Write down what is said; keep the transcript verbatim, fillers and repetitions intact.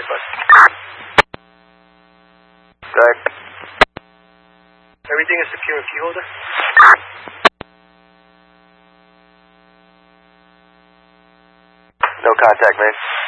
bud. Good. Everything is secure in key holder? No contact, man.